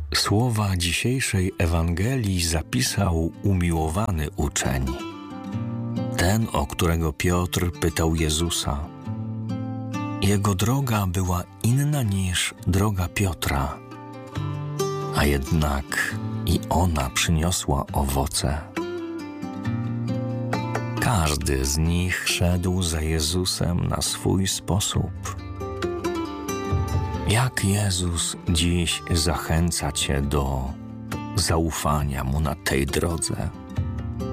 Słowa dzisiejszej Ewangelii zapisał umiłowany uczeń, ten, o którego Piotr pytał Jezusa. Jego droga była inna niż droga Piotra, a jednak i ona przyniosła owoce. Każdy z nich szedł za Jezusem na swój sposób. Jak Jezus dziś zachęca Cię do zaufania Mu na tej drodze?